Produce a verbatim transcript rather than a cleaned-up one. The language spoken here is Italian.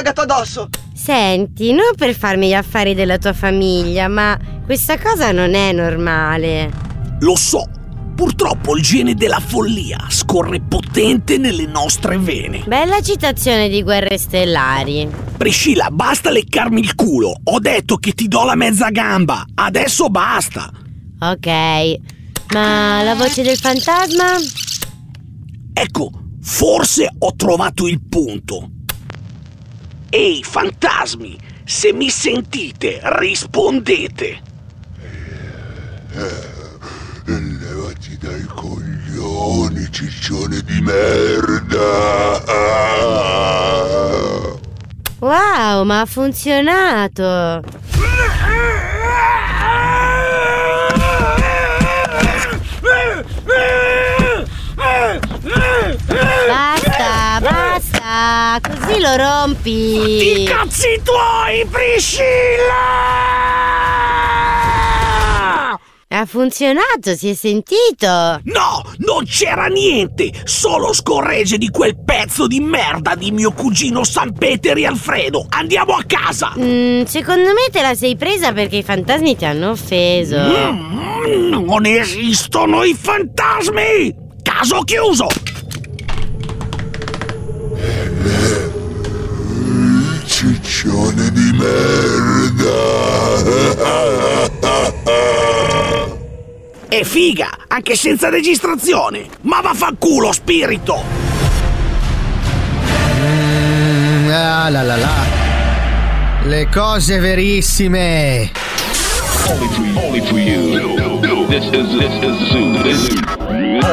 cagato addosso. Senti, non per farmi gli affari della tua famiglia, ma questa cosa non è normale. Lo so, purtroppo il gene della follia scorre potente nelle nostre vene. Bella citazione di Guerre Stellari. Priscilla, basta leccarmi il culo. Ho detto che ti do la mezza gamba. Adesso basta. Ok, ma la voce del fantasma? Ecco, forse ho trovato il punto. Ehi, fantasmi, se mi sentite, rispondete. Levati dai coglioni, ciccione di merda. Wow, ma ha funzionato. Basta, basta, così lo rompi. I cazzi tuoi, Priscilla! Ha funzionato, si è sentito. No, non c'era niente, solo scorregge di quel pezzo di merda di mio cugino San Peteri Alfredo. Andiamo a casa. Mm, secondo me te la sei presa perché i fantasmi ti hanno offeso. Mm, non esistono i fantasmi. Caso chiuso. Ciccione di merda. È figa, anche senza registrazione. Ma vaffanculo, spirito. Mm, ah, la la la. Le cose verissime. Only for you. Only for you. This is this is Zoo.